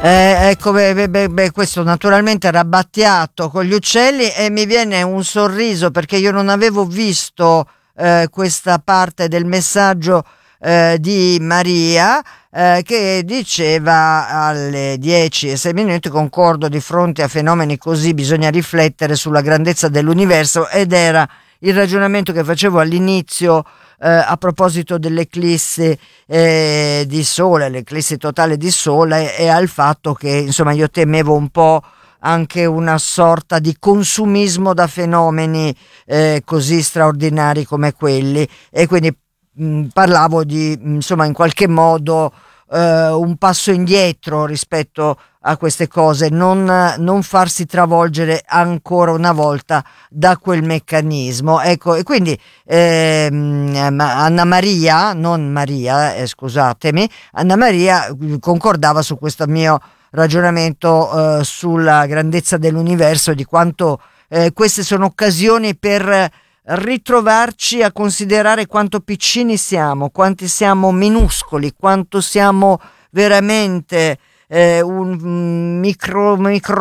Ecco, questo naturalmente Rabbattiato con gli uccelli, e mi viene un sorriso perché io non avevo visto questa parte del messaggio di Maria, che diceva alle 10:06: concordo, di fronte a fenomeni così bisogna riflettere sulla grandezza dell'universo, ed era il ragionamento che facevo all'inizio a proposito dell'eclissi di sole, l'eclissi totale di sole, e al fatto che insomma io temevo un po' anche una sorta di consumismo da fenomeni così straordinari come quelli, e quindi parlavo di insomma in qualche modo un passo indietro rispetto a queste cose, non farsi travolgere ancora una volta da quel meccanismo, ecco. E quindi Anna Maria, non Maria, scusatemi, Anna Maria concordava su questo mio ragionamento sulla grandezza dell'universo, di quanto queste sono occasioni per ritrovarci a considerare quanto piccini siamo, quanti siamo minuscoli, quanto siamo veramente un micro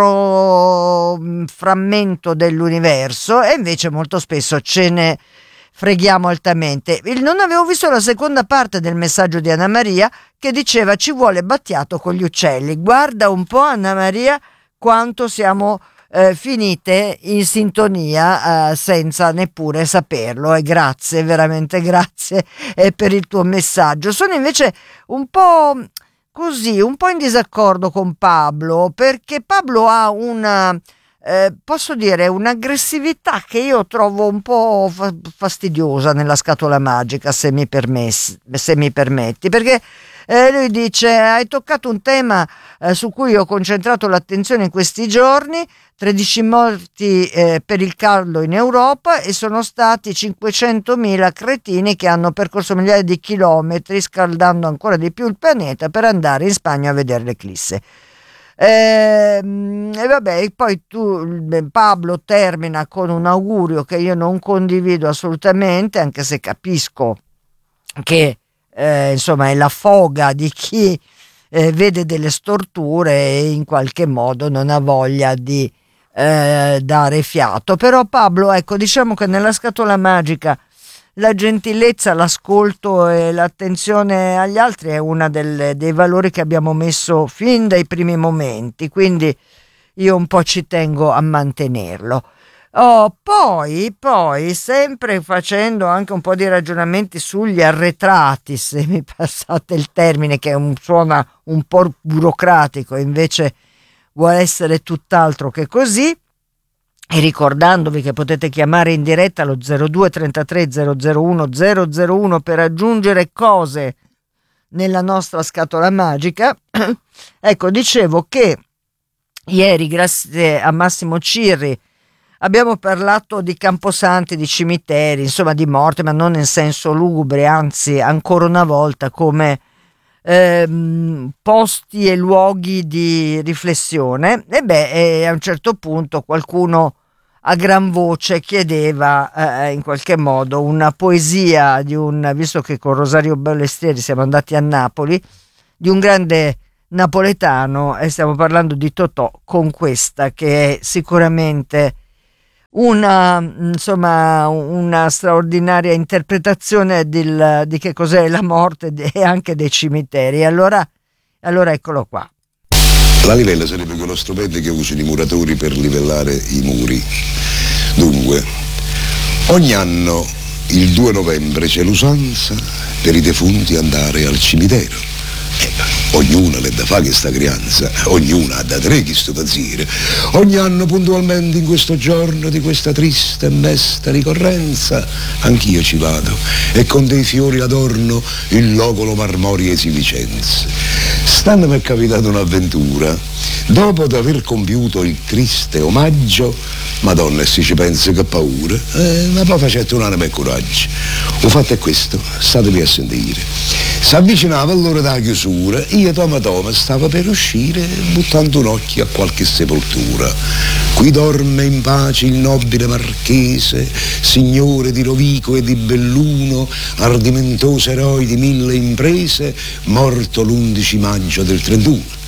frammento dell'universo, e invece molto spesso ce ne freghiamo altamente. Non avevo visto la seconda parte del messaggio di Anna Maria, che diceva: ci vuole Battiato con gli uccelli. Guarda un po', Anna Maria, quanto siamo finite in sintonia senza neppure saperlo, e grazie, veramente grazie per il tuo messaggio. Sono invece un po' così, un po' in disaccordo con Pablo, perché Pablo ha una posso dire un'aggressività che io trovo un po' fastidiosa nella scatola magica, se mi permetti, perché lui dice: hai toccato un tema su cui ho concentrato l'attenzione in questi giorni, 13 morti per il caldo in Europa, e sono stati 500.000 cretini che hanno percorso migliaia di chilometri, scaldando ancora di più il pianeta, per andare in Spagna a vedere l'eclisse. E vabbè, poi Pablo termina con un augurio che io non condivido assolutamente, anche se capisco che insomma è la foga di chi vede delle storture e in qualche modo non ha voglia di dare fiato. Però Pablo, ecco, diciamo che nella scatola magica la gentilezza, l'ascolto e l'attenzione agli altri è una dei valori che abbiamo messo fin dai primi momenti, quindi io un po' ci tengo a mantenerlo. Poi sempre facendo anche un po' di ragionamenti sugli arretrati, se mi passate il termine, che suona un po' burocratico, invece vuole essere tutt'altro che così, e ricordandovi che potete chiamare in diretta allo 02 33 001 001 per aggiungere cose nella nostra scatola magica. Ecco, dicevo che ieri, grazie a Massimo Cirri, abbiamo parlato di camposanti, di cimiteri, insomma di morte, ma non in senso lugubre, anzi ancora una volta come posti e luoghi di riflessione. E a un certo punto qualcuno a gran voce chiedeva in qualche modo una poesia visto che con Rosario Ballestieri siamo andati a Napoli, di un grande napoletano, e stiamo parlando di Totò, con questa che è sicuramente una straordinaria interpretazione di che cos'è la morte e anche dei cimiteri. Allora eccolo qua. La livella sarebbe quello strumento che usano i muratori per livellare i muri. Dunque, ogni anno il 2 novembre c'è l'usanza per i defunti andare al cimitero. Ognuna le da fare questa creanza, ognuna ha da tre chi sto pazzire. Ogni anno puntualmente in questo giorno di questa triste e mesta ricorrenza anch'io ci vado, e con dei fiori adorno il locolo marmorie si Vicenza. Stando mi è capitata un'avventura. Dopo di aver compiuto il triste omaggio, Madonna, e si ci pensa che paura, ma poi facete un'anima e coraggio. Il fatto è questo, statevi a sentire. Si avvicinava all'ora della chiusura, io Toma stava per uscire buttando un occhio a qualche sepoltura. Qui dorme in pace il nobile marchese, signore di Rovigo e di Belluno, ardimentoso eroe di 1000 imprese, morto l'11 maggio del 31.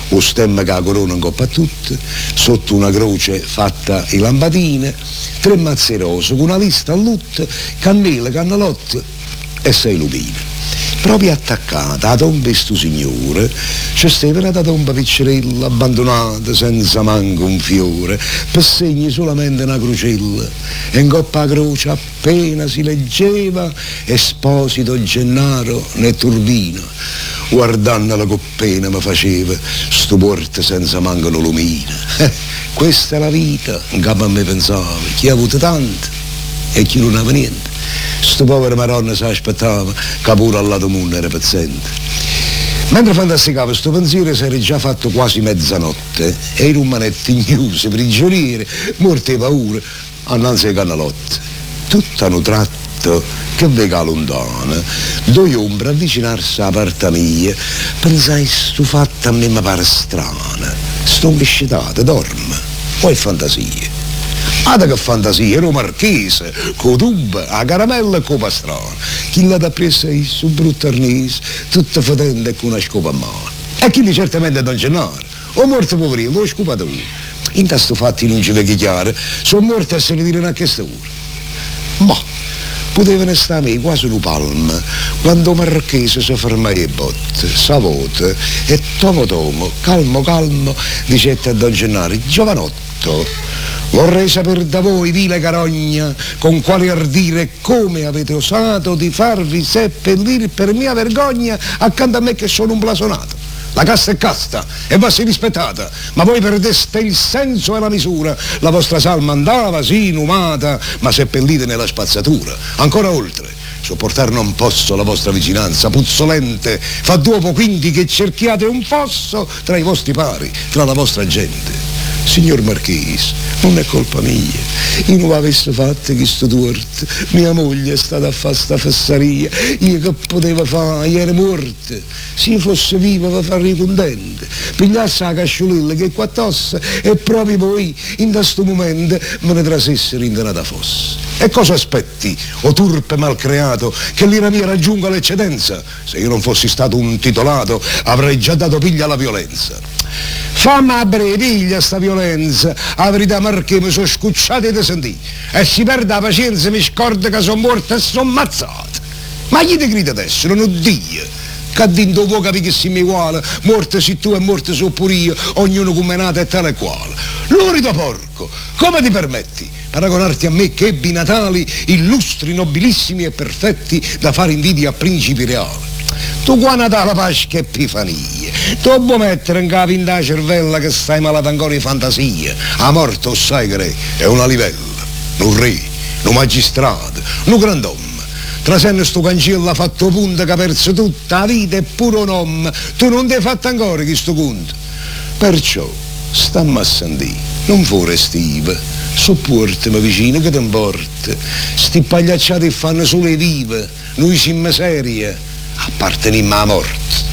lo stemma che la corona in coppa a tutte, sotto una croce fatta in lampadine, 3 mazze rose con una lista a lutte, cannelle, cannalotte e 6 lupine. Proprio attaccata a tomba di sto signore c'è stava una tomba piccerella abbandonata senza manco un fiore, per segni solamente una crocella, e in coppa a croce appena si leggeva Esposito Gennaro né Turbino. Guardando la coppena mi faceva sto porte senza manco una lumina. Questa è la vita, in capo a me pensava, chi ha avuto tanto e chi non aveva niente. Sto povero maronna si aspettava che pure al lato mondo era paziente. Mentre fantasticava sto pensiero si era già fatto quasi mezzanotte e i rumanetti chiusi, prigionieri, morti di paura, annanzi ai cannalotte. Tutto a un tratto che vega lontana, due ombre avvicinarsi alla parte mia, pensai sto fatto a me mi pare strana, sto imbescitato, dorme, o è fantasia? Guarda che fantasia, ero marchese, con tuba, a caramella e con pastrana. Chi l'ha da presa su brutto arnese, tutta fedente e con una scopa a mano. E chi lì certamente Don Gennaro, o morto poverino, lo scopatore. In questo fatti non ci vede chiaro, sono morti a se ne dire neanche questa ora. Ma potevano stare a me quasi un palmo, quando marchese si ferma le botte, savote, e tomo, calmo, dicette a Don Gennaro, giovanotto, vorrei sapere da voi, vile carogna, con quale ardire e come avete osato di farvi seppellire per mia vergogna accanto a me che sono un blasonato. La casta è casta e va si rispettata, ma voi perdeste il senso e la misura. La vostra salma andava, sì, inumata, ma seppellite nella spazzatura. Ancora oltre, sopportar non posso la vostra vicinanza puzzolente, fa dopo quindi che cerchiate un fosso tra i vostri pari, tra la vostra gente. Signor Marchese, non è colpa mia, io non avessi fatto questo torto, mia moglie è stata a fare sta fesseria, io che poteva fare, io ero morta, se io fosse viva vi farei contente, pigliasse la casciolella che qua tosse e proprio voi in questo momento me ne trasessero in denata fossa. E cosa aspetti, o turpe malcreato, che l'ira mia raggiunga l'eccedenza? Se io non fossi stato un titolato avrei già dato piglia alla violenza. Fammi a breve piglia sta violenza, la verità Marchè mi sono scucciati di sentire e si perde la pazienza, mi scorda che sono morta e sono ammazzata. Ma chi ti grida adesso, non Dio? Che dentro può capire che siamo uguali, morte sei tu e morte so pure io, ognuno come nato è tale e quale. Lurido porco, come ti permetti paragonarti a me che ebbi natali illustri, nobilissimi e perfetti da fare invidia a principi reali? Tu qua Natale Pasqua e Epifania, tu puoi mettere in capo in da cervella che stai malato ancora di fantasia. A morte, sai che è una livella, un re, un magistrato, un grand'uomo. Trasenne sto cancello ha fatto punto che ha perso tutta la vita e pure un uomo. Tu non ti hai fatto ancora questo conto. Perciò, stammi a sentire, non fuori stive, sopportami vicino che ti importa. Sti pagliacciati fanno solo le vive, noi siamo serie, apparteniamo alla morte.